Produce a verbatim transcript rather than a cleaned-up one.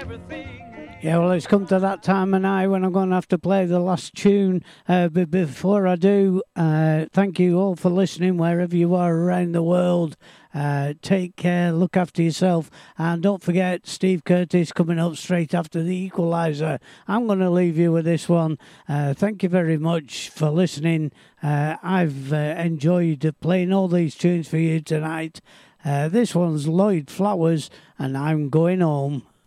Yeah, well, it's come to that time of night when I'm going to have to play the last tune. Uh, but before I do, uh, thank you all for listening wherever you are around the world. Uh, take care, look after yourself, and don't forget Steve Curtis coming up straight after the Equaliser. I'm going to leave you with this one. Uh, thank you very much for listening. Uh, I've uh, enjoyed playing all these tunes for you tonight. Uh, this one's Lloyd Flowers, and I'm going home.